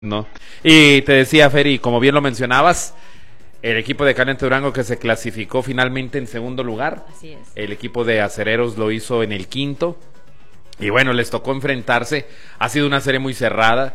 No. Y te decía, Feri, como bien lo mencionabas, el equipo de Caliente Durango que se clasificó finalmente en segundo lugar. Así es. El equipo de Acereros lo hizo en el quinto. Y bueno, les tocó enfrentarse. Ha sido una serie muy cerrada.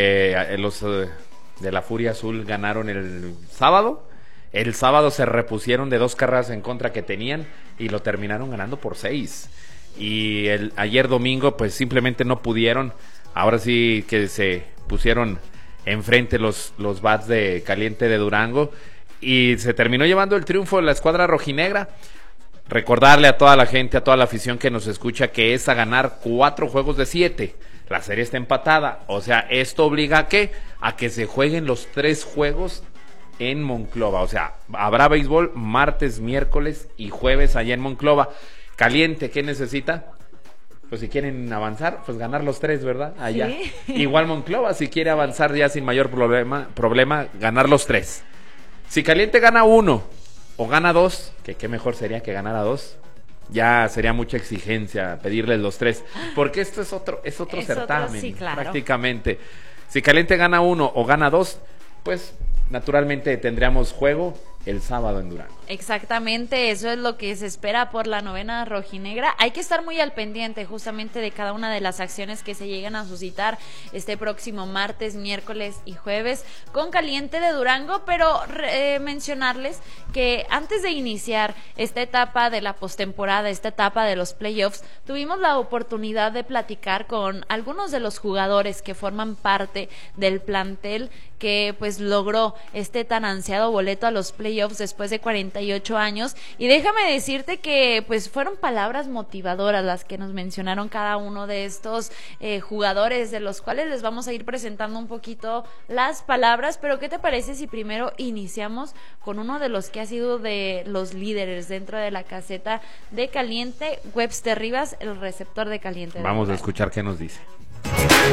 Los de la Furia Azul ganaron el sábado. El sábado se repusieron de 2 carreras en contra que tenían y lo terminaron ganando por 6. Y ayer domingo pues simplemente no pudieron. Ahora sí que se pusieron enfrente los bats de Caliente de Durango y se terminó llevando el triunfo de la escuadra rojinegra. Recordarle a toda la gente, a toda la afición que nos escucha, que es a ganar 4 juegos de 7. La serie está empatada, o sea, esto obliga a que se jueguen los 3 juegos en Monclova. O sea, habrá béisbol martes, miércoles y jueves allá en Monclova. Caliente, ¿qué necesita? Pues si quieren avanzar, pues ganar los 3, ¿verdad? Allá. Sí. Igual Monclova, si quiere avanzar ya sin mayor problema, ganar los 3. Si Caliente gana 1 o gana 2, que qué mejor sería que ganara 2, ya sería mucha exigencia pedirles los 3, porque esto es otro certamen, sí, claro. Prácticamente. Si Caliente gana 1 o gana 2, pues naturalmente tendríamos juego el sábado en Durango. Exactamente, eso es lo que se espera por la novena rojinegra. Hay que estar muy al pendiente justamente de cada una de las acciones que se llegan a suscitar este próximo martes, miércoles y jueves con Caliente de Durango, pero mencionarles que antes de iniciar esta etapa de la postemporada, esta etapa de los playoffs, tuvimos la oportunidad de platicar con algunos de los jugadores que forman parte del plantel que pues logró este tan ansiado boleto a los playoffs después de 48 años, y déjame decirte que pues fueron palabras motivadoras las que nos mencionaron cada uno de estos jugadores, de los cuales les vamos a ir presentando un poquito las palabras. Pero ¿qué te parece si primero iniciamos con uno de los que ha sido de los líderes dentro de la caseta de Caliente, Webster Rivas, el receptor de Caliente? Vamos a escuchar qué nos dice.